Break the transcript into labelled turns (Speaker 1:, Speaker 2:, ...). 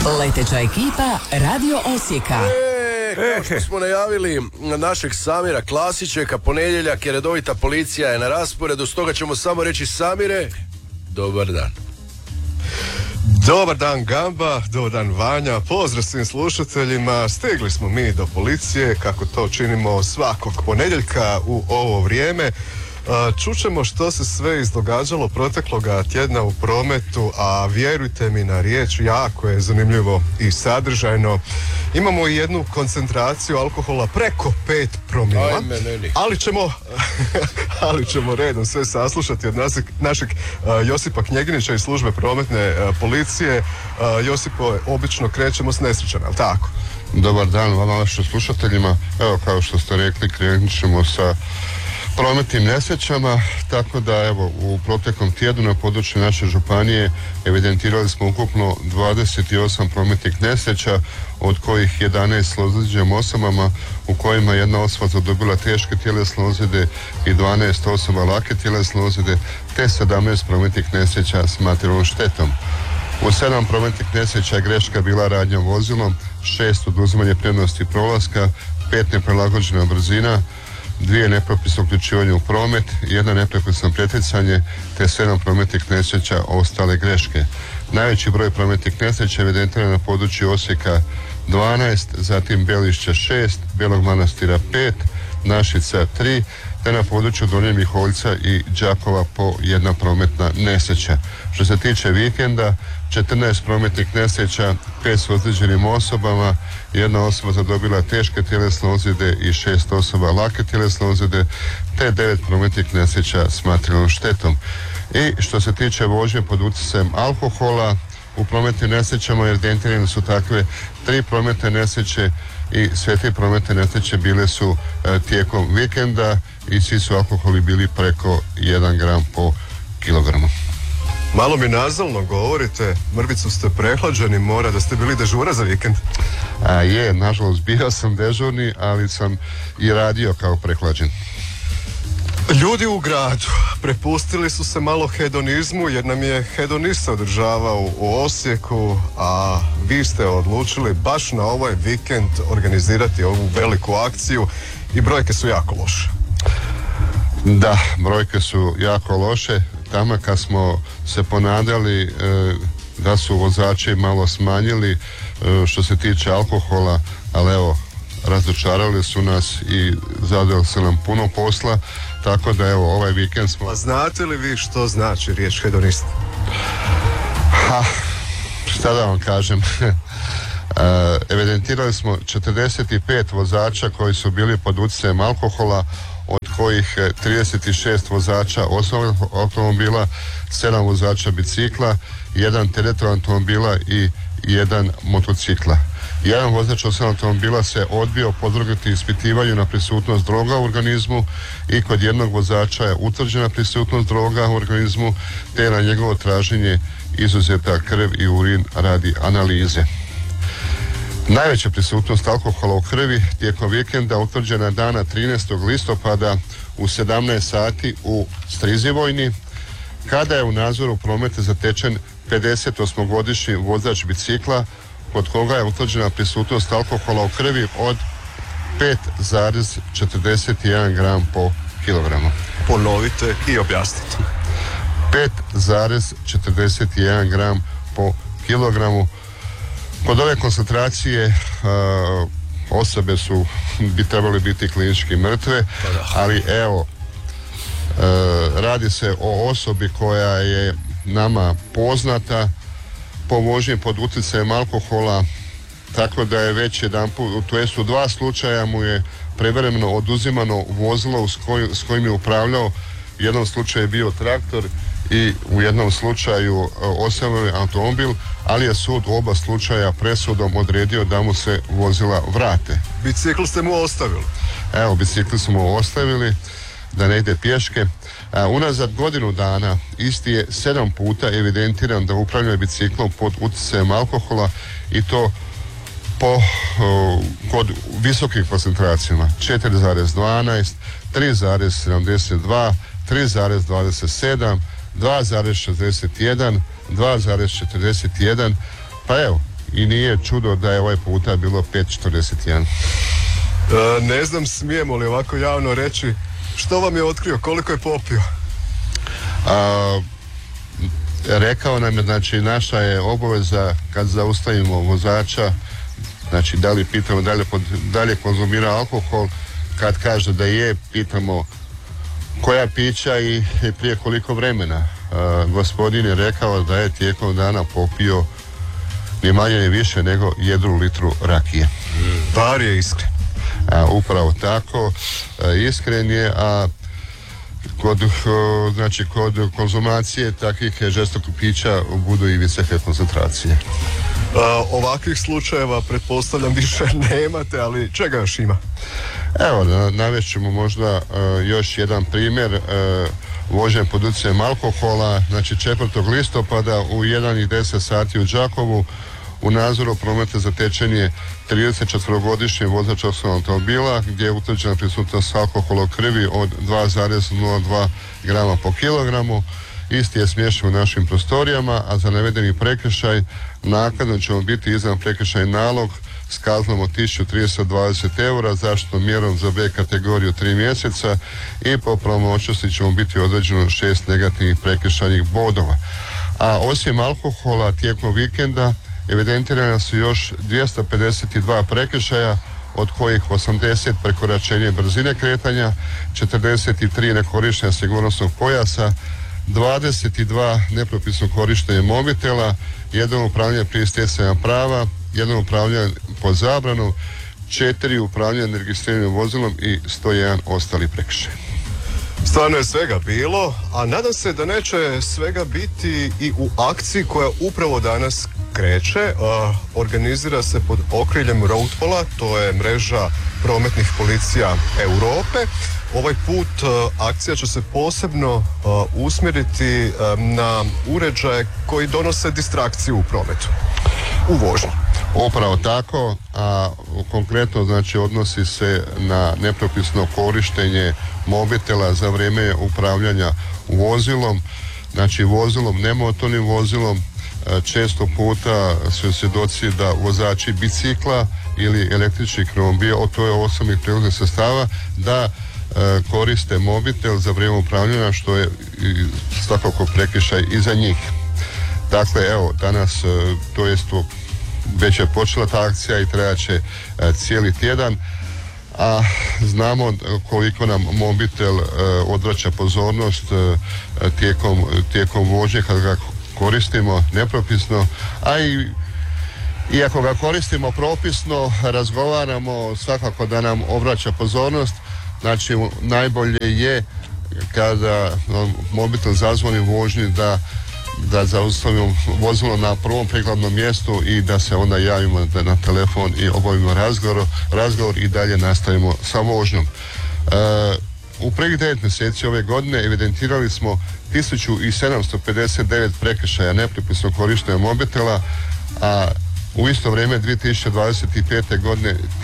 Speaker 1: Leteća ekipa Radio Osijeka.
Speaker 2: Kao što smo najavili našeg Samira Klasićeka, ponedjeljak je redovita policija je na rasporedu, stoga ćemo samo reći Samire, dobar dan.
Speaker 3: Dobar dan Gamba, dobar dan Vanja, pozdrav svim slušateljima. Stigli smo mi do policije kako to činimo svakog ponedjeljka u ovo vrijeme. Čućemo što se sve izdogađalo protekloga tjedna u prometu, a vjerujte mi na riječ, jako je zanimljivo i sadržajno. Imamo i jednu koncentraciju alkohola preko 5 promila, ali ćemo redom sve saslušati od našeg Josipa Knjeginića iz službe prometne policije. Josipo, obično krećemo s nesrećama, ali tako?
Speaker 4: Dobar dan vama, vašim slušateljima. Evo, kao što ste rekli, krenut ćemo sa prometnim nesrećama, tako da evo u proteklom tjednu na području naše županije evidentirali smo ukupno 28 prometnih nesreća, od kojih 11 s ozlijeđenim osobama, u kojima jedna osoba zadobila teške tjelesne ozljede i 12 osoba lake tjelesne ozljede, te 17 prometnih nesreća s materijalnom štetom. U 7 prometnih nesreća je greška bila radnjom vozilom, 6 oduzimanje prednosti prolaska, 5 neprilagođena brzina, 2 nepropisno uključivanje u promet, 1 nepropisno pretjecanje, te 7 prometnih nesreća ostale greške. Najveći broj prometnih nesreća evidentiran na području Osijeka 12, zatim Belišća 6, Belog Manastira 5, Našica 3, te na području Donjeg Miholjca i Đakova po 1 prometna nesreća. Što se tiče vikenda, 14 prometnih nesreća, 5 s ozlijeđenim osobama, 1 osoba zadobila teške tjelesne ozljede i 6 osoba lake tjelesne ozljede, te 9 prometnih nesreća s materijalnom štetom. I što se tiče vožnje pod utjecajem alkohola, u prometnim nesrećama evidentirane su takve 3 prometne nesreće i sve te prometne nesreće bile su tijekom vikenda i svi su alkoholi bili preko 1 gram po kilogramu.
Speaker 3: Malo mi nazalno govorite, mrvicu ste prehlađeni, mora da ste bili dežura za vikend.
Speaker 4: Nažalost bio sam dežurni, ali sam i radio kao prehlađen.
Speaker 3: Ljudi u gradu prepustili su se malo hedonizmu, jer nam je hedonist se održavao u Osijeku, a vi ste odlučili baš na ovaj vikend organizirati ovu veliku akciju i brojke su jako loše.
Speaker 4: Da, brojke su jako loše. Tamo kad smo se ponadali da su vozači malo smanjili što se tiče alkohola, ali evo, razočarali su nas i zadali se nam puno posla, tako da evo ovaj vikend smo...
Speaker 3: A znate li vi što znači riječ hedonist?
Speaker 4: Šta da vam kažem? Evidentirali smo 45 vozača koji su bili pod utjecajem alkohola, od kojih 36 vozača osobnog automobila, 7 vozača bicikla, 1 teretnog automobila i 1 motocikla. Jedan vozač osobnog automobila se odbio podvrgnuti ispitivanju na prisutnost droga u organizmu i kod jednog vozača je utvrđena prisutnost droga u organizmu, te je na njegovo traženje izuzeta krv i urin radi analize. Najveća prisutnost alkohola u krvi tijekom vikenda utvrđena dana 13. listopada u 17 sati u Strizivojni, kada je u nadzoru prometa zatečen 58-godišnji vozač bicikla, kod koga je utvrđena prisutnost alkohola u krvi od 5,41 gram po kilogramu.
Speaker 3: Ponovite i objasnite.
Speaker 4: 5,41 gram po kilogramu. Kod ove koncentracije osobe bi trebali biti klinički mrtve, ali evo, radi se o osobi koja je nama poznata po vožnji pod utjecajem alkohola, tako da je već jedanput, to jest u 2 slučaja mu je prevremeno oduzimano vozilo s kojim je upravljao. U jednom slučaju je bio traktor i u jednom slučaju osobni automobil, ali je sud u oba slučaja presudom odredio da mu se vozila vrate.
Speaker 3: Bicikl ste mu ostavili?
Speaker 4: Evo, bicikl smo mu ostavili da ne ide pješke. Unazad godinu dana isti je 7 puta evidentiran da upravlja biciklom pod utjecajem alkohola i to kod visokih koncentracijama 4,12, 3,72, 3,27, 2,61, 2,41, pa evo, i nije čudo da je ovaj puta bilo 5,41.
Speaker 3: Ne znam smijemo li ovako javno reći što vam je otkrio, koliko je popio?
Speaker 4: Rekao nam je, znači naša je obaveza kad zaustavimo vozača, znači da li pitamo da li je konzumirao alkohol, kad kaže da je, pitamo koja pića i prije koliko vremena. Gospodin je rekao da je tijekom dana popio ni manje ni više nego 1 litru rakije.
Speaker 3: Bar je iskren.
Speaker 4: Upravo tako, iskren je, a kod konzumacije takvih žestokih pića budu i visoke koncentracije.
Speaker 3: Ovakvih slučajeva pretpostavljam više nemate, ali čega još ima?
Speaker 4: Evo, navest ćemo možda još jedan primjer vožnje pod utjecajem alkohola. Znači 4. listopada u 1:10 sati u Đakovu u nadzoru prometa zatečen je 34-godišnji vozač osobnog automobila gdje je utvrđena prisutnost alkohola u krvi od 2,02 grama po kilogramu. Isti je smješten u našim prostorijama, a za navedeni prekršaj naknadno će mu biti izdan prekršajni nalog s kaznom od 1320 eura, zaštitnom mjerom za B kategoriju 3 mjeseca i po pravomoćnosti će mu biti određeno 6 negativnih prekršajnih bodova. A osim alkohola tijekom vikenda evidentirana su još 252 prekršaja, od kojih 80 prekoračenje brzine kretanja, 43 nekorištenja sigurnosnog pojasa, 22 nepropisno korištenje mobitela, 1 upravljanje prije stjecanja prava, 1 upravljanje pod zabranom, 4 upravljanje neregistriranim vozilom i 101 ostali prekršaj.
Speaker 3: Stvarno je svega bilo, a nadam se da neće svega biti i u akciji koja upravo danas kreće. Organizira se pod okriljem Roadpola, to je mreža prometnih policija Europe. Ovaj put akcija će se posebno usmjeriti na uređaje koji donose distrakciju u prometu, u vožnji.
Speaker 4: Upravo tako, a konkretno znači odnosi se na nepropisno korištenje mobitela za vrijeme upravljanja vozilom, znači vozilom, nemotornim vozilom. Često puta su svjedoci da vozači bicikla ili električnih romobila, to je osobnih prijevoznih sredstava, da koriste mobitel za vrijeme upravljanja, što je svakako prekršaj i za njih. Dakle, evo, danas, to jest već je počela ta akcija i trebat će cijeli tjedan, a znamo koliko nam mobitel odvraća pozornost tijekom vožnje kad ga koristimo nepropisno, a i ako ga koristimo propisno, razgovaramo, svakako da nam odvraća pozornost. Znači najbolje je kada mobitel zazvoni u vožnji da zaustavimo vozilo na prvom prikladnom mjestu i da se onda javimo na telefon i obavimo razgovor i dalje nastavimo sa vožnjom. U prvih 9 mjeseci ove godine evidentirali smo 1759 prekršaja nepropisnog korištenja mobitela, a u isto vrijeme 2025. godine